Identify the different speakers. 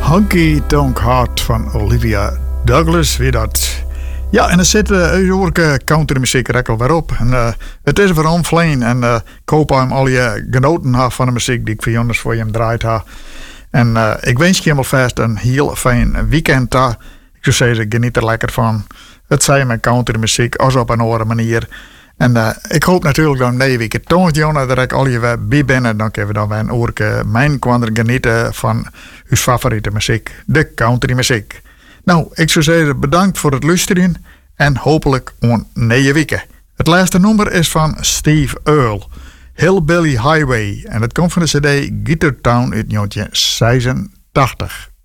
Speaker 1: Honky Tonk Heart van Olivia Douglas weer dat. Ja, en er zit countrymuziek er ook alweer op. En, het is weer omvleen en ik hoop hem al je genoten heeft van de muziek die ik voor jongens voor je hem draait ha. En ik wens je helemaal vast een heel fijn weekend. Ik zou zeggen, geniet er lekker van. Het zijn mijn countrymuziek, als op een andere manier. En ik hoop natuurlijk dat deze week het toont, Jonah, dat ik al je weer bij ben. En dan kunnen we dan weer een oorke mijn kwam genieten van uw favoriete muziek, de countrymuziek. Nou, ik zou zeggen bedankt voor het luisteren en hopelijk een nieuwe week. Het laatste nummer is van Steve Earle, Hillbilly Highway. En het komt van de cd Guitar Town uit 1986.